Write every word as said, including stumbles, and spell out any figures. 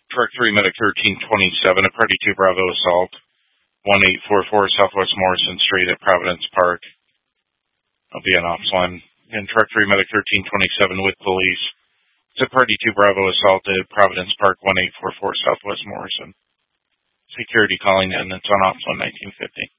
Truck three Medic thirteen twenty-seven, a Party two Bravo assault, one eight four four Southwest Morrison Street at Providence Park. I'll be on ops one. And Truck three Medic thirteen twenty-seven with police. It's a Party two Bravo assault at Providence Park, one eight four four Southwest Morrison. Security calling in. It's on ops one nineteen fifty.